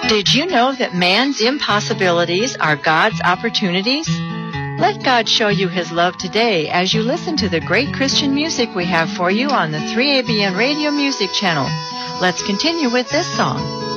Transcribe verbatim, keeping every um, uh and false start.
Did you know that man's impossibilities are God's opportunities? Let God show you His love today as you listen to the great Christian music we have for you on the three A B N Radio Music Channel. Let's continue with this song.